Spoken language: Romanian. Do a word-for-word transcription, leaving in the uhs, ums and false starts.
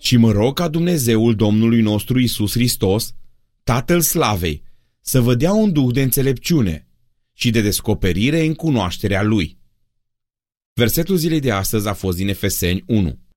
ci mă rog ca Dumnezeul Domnului nostru Iisus Hristos, Tatăl Slavei, să vă dea un duh de înțelepciune și de descoperire în cunoașterea Lui. Versetul zilei de astăzi a fost din Efeseni unu.